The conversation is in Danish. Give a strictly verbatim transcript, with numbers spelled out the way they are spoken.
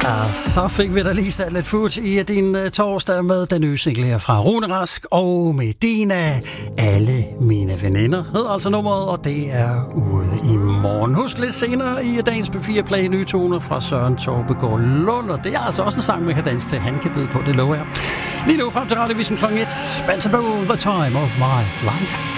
Så fik vi da lige sat lidt fut i din uh, torsdag med den nye single her fra Rune Rask og Medina. Alle mine veninder hedder altså nummeret, og det er ude i morgen. Husk lidt senere i dagens P fire Play nye toner fra Søren Torbegaard Lund, og det er altså også en sang, man kan danse til. Han kan byde på, det lover jeg. Lige nu frem til Radioavisen klokken et. Bands About the Time of My Life.